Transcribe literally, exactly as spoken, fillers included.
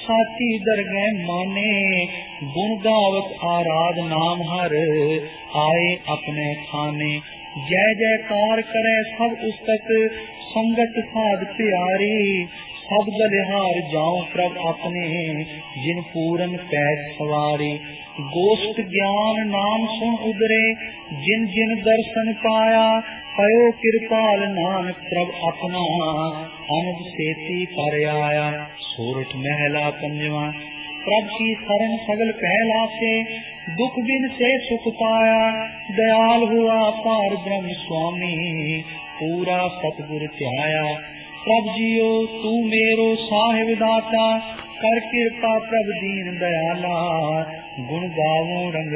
साची दरगह माने, गुण गावत आराध नाम हर, आए अपने खाने। जय जयकार करे सब उस्तक, संगत साध प्यारी, सब बलिहार जाऊं प्रभ अपने, जिन पूरन पैज सवारी। गोष्ठ ज्ञान नाम सुन उदरे, जिन जिन दर्शन पाया, पयो कृपाल नानक प्रभ अपना, अनंद सेती कर आया। सोरठ महला पंजवा। प्रभ की शरण सगल कहलाते, दुख बिन से सुख पाया, दयाल हुआ पार ब्रह्म स्वामी, पूरा सतगुर ध्याया। प्रभ जियो तू मेरो साहिब दाता, कर कृपा प्रभ दीन दयाला, गुण गावों रंग